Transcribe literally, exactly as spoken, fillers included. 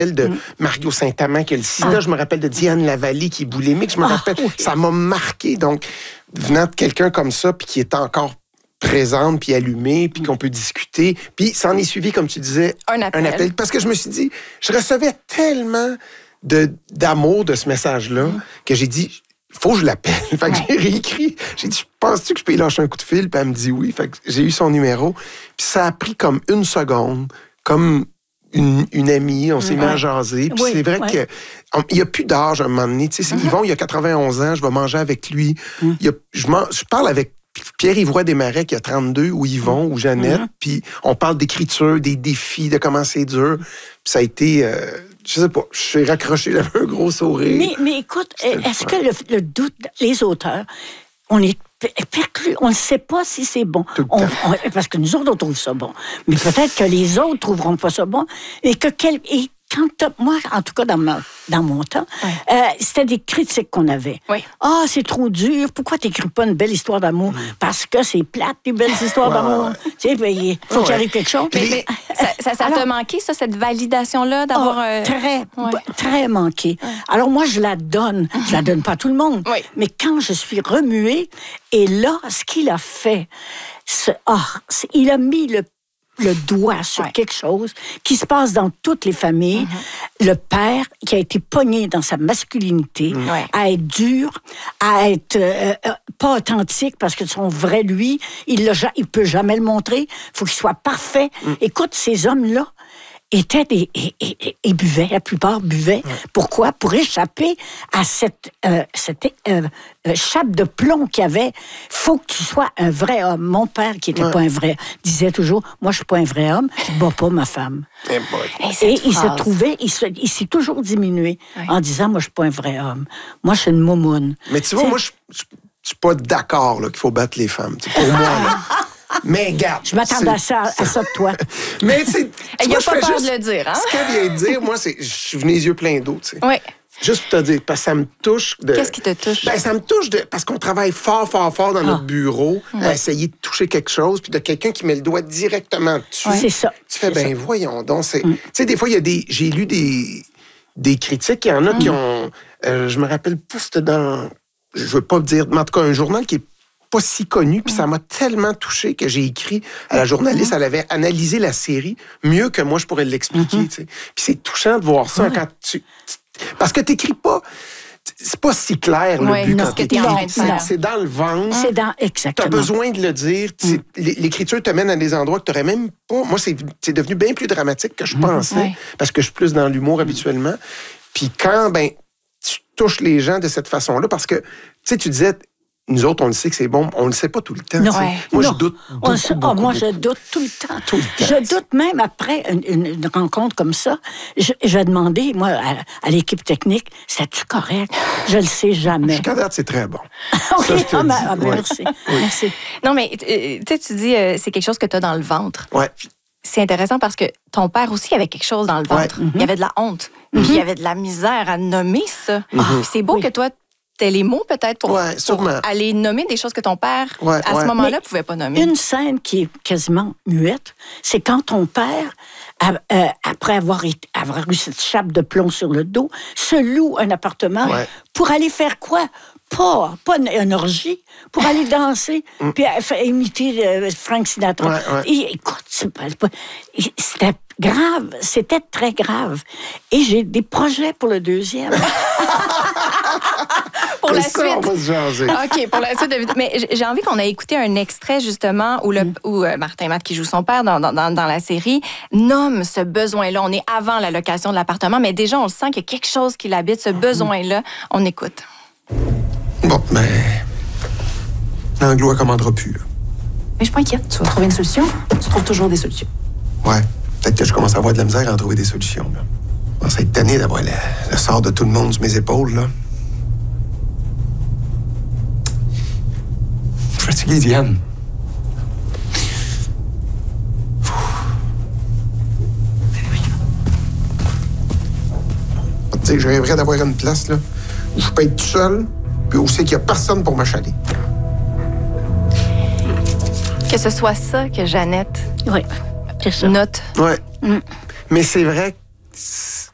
de mm. Mario Saint-Amand qui a le sida, ah. je me rappelle de Diane Lavallée qui est boulimique, je me ah, rappelle, oui. ça m'a marqué. Donc, venant de quelqu'un comme ça, puis qui est encore présente, puis allumée, puis mm. qu'on peut discuter, puis ça en est suivi, comme tu disais, un appel. un appel. Parce que je me suis dit, je recevais tellement de, d'amour de ce message-là mm. que j'ai dit, faut que je l'appelle. Fait que ouais. j'ai réécrit. J'ai dit, penses-tu que je peux y lâcher un coup de fil? Puis elle me dit oui. Fait que j'ai eu son numéro. Puis ça a pris comme une seconde, comme une, une amie, on s'est ouais. mis à jaser. Puis oui, c'est vrai ouais. qu'il n'y a plus d'âge à un moment donné. Tu sais, mm-hmm. Yvon, il a quatre-vingt-onze ans, je vais manger avec lui. Mm. Il y a, je, man, je parle avec Pierre-Yvroy Desmarais qui a trente-deux, ou Yvon, mm. ou Jeannette. Mm-hmm. Puis on parle d'écriture, des défis, de comment c'est dur. Puis ça a été... Euh, je sais pas, je suis raccroché, j'avais un gros sourire. Mais, mais écoute, C'était est-ce que le, le doute, les auteurs, on est perclus, on ne sait pas si c'est bon. On, on, parce que nous autres, on trouve ça bon. Mais peut-être que les autres trouveront pas ça bon. Et que quel, et quand moi, en tout cas dans, ma, dans mon temps, ouais. euh, c'était des critiques qu'on avait. Oui. Ah, c'est trop dur. Pourquoi t'écris pas une belle histoire d'amour? Mm. Parce que c'est plate, les belles histoires ouais, d'amour. Ouais. Tu sais, il faut ouais. qu'il arrive quelque chose. Mais, mais ça, ça, ça Alors, t'a manqué, ça, cette validation-là, d'avoir... Oh, euh... Très, ouais. très manqué. Ouais. Alors moi, je la donne. Mm-hmm. Je la donne pas à tout le monde. Oui. Mais quand je suis remuée, et là, ce qu'il a fait, ce, oh, il a mis le le doigt sur ouais. quelque chose qui se passe dans toutes les familles. Mm-hmm. Le père qui a été pogné dans sa masculinité, mm-hmm. à être dur, à être euh, euh, pas authentique parce que son vrai lui, il ne peut jamais le montrer. Il faut qu'il soit parfait. Mm. Écoute, ces hommes-là étaient des... Et, et, et buvaient, la plupart buvaient. Ouais. Pourquoi? Pour échapper à cette, euh, cette euh, euh, chape de plomb qu'il y avait. Faut que tu sois un vrai homme. Mon père, qui n'était ouais. pas un vrai, disait toujours, moi, je suis pas un vrai homme, je bats pas ma femme. Et, et il se trouvait, il, se, il s'est toujours diminué ouais. en disant, moi, je suis pas un vrai homme. Moi, je suis une moumoune. Mais tu vois, moi, je suis pas d'accord là, qu'il faut battre les femmes. C'est pour moi, là. Mais regarde. Je m'attendais à ça, à ça de toi. Mais tu sais. Il n'y a pas peur juste, de le dire, hein? Ce qu'elle vient de dire, moi, c'est. Je suis venu les yeux pleins d'eau, tu sais. Oui. Juste pour te dire, parce que ça me touche. De... Qu'est-ce qui te touche? Ben, ça me touche de... parce qu'on travaille fort, fort, fort dans ah. notre bureau ouais. à essayer de toucher quelque chose, puis de quelqu'un qui met le doigt directement dessus. Ouais. C'est ça. Tu fais, ben, ça. voyons donc. C'est... Mm. Tu sais, des fois, il y a des. J'ai lu des, des critiques. Il y en a mm. qui ont. Euh, je me rappelle pas, c'était dans. Je veux pas dire. Mais en tout cas, un journal qui est pas si connu, puis ça m'a tellement touché que j'ai écrit à la journaliste, elle avait analysé la série mieux que moi je pourrais l'expliquer. Mm-hmm. Puis c'est touchant de voir ça ouais. quand tu... Parce que t'écris pas... C'est pas si clair, le ouais, but, non, quand t'écris. C'est, c'est dans le ventre. C'est dans... Exactement. T'as besoin de le dire. Mm. L'écriture te mène à des endroits que t'aurais même pas... Moi, c'est, c'est devenu bien plus dramatique que je pensais, ouais. parce que je suis plus dans l'humour mm. habituellement. Puis quand, ben, tu touches les gens de cette façon-là, parce que, tu sais, tu disais... Nous autres, on le sait que c'est bon. On le sait pas tout le temps. Non. Ouais. Moi, non. je doute beaucoup, se... beaucoup, oh, Moi, beaucoup. je doute tout le temps. Tout le temps. Je doute même après une, une rencontre comme ça. Je, je vais demander, moi, à, à l'équipe technique, c'est-tu correct? Je le sais jamais. Jusqu'à date, c'est très bon. OK. Ça, je te ah, dis. ben, ah, ben, ouais. merci. Oui. merci. Non, mais tu sais, tu dis, euh, c'est quelque chose que tu as dans le ventre. Ouais. C'est intéressant parce que ton père aussi avait quelque chose dans le ventre. Ouais. Mm-hmm. Il y avait de la honte. Mm-hmm. Puis il y avait de la misère à nommer ça. Mm-hmm. C'est beau oui. que toi, t'as les mots peut-être pour, ouais, pour aller nommer des choses que ton père, ouais, à ouais. ce moment-là, ne pouvait pas nommer. Une scène qui est quasiment muette, c'est quand ton père, euh, après avoir, été, avoir eu cette chape de plomb sur le dos, se loue un appartement ouais. pour aller faire quoi? Pas, pas une, une orgie, pour aller danser, mm. puis euh, imiter euh, Frank Sinatra. Ouais, ouais. Et, écoute, c'est pas, pas, c'était grave, c'était très grave. Et j'ai des projets pour le deuxième. Pour la ça, suite. On va se jaser. OK, pour la suite. Mais j'ai envie qu'on ait écouté un extrait, justement, où, le, mm. où euh, Martin Matt, qui joue son père dans, dans, dans la série, nomme ce besoin-là. On est avant la location de l'appartement, mais déjà, on le sent qu'il y a quelque chose qui l'habite, ce besoin-là. On écoute. Bon, mais... L'anglo, elle commandera plus, là. Mais je suis pas inquiète. Tu vas trouver une solution. Tu trouves toujours des solutions. Ouais. Peut-être que je commence à avoir de la misère à en trouver des solutions, là. Je commence à être tanné d'avoir le, le sort de tout le monde sur mes épaules, là. Je suis fatigué, Diane. Je te dire que je rêverais d'avoir une place, là, où je peux être tout seul, puis où c'est qu'il n'y a personne pour m'achaler. Que ce soit ça que Jeannette oui, c'est ça. note. Oui. Mm. Mais c'est vrai que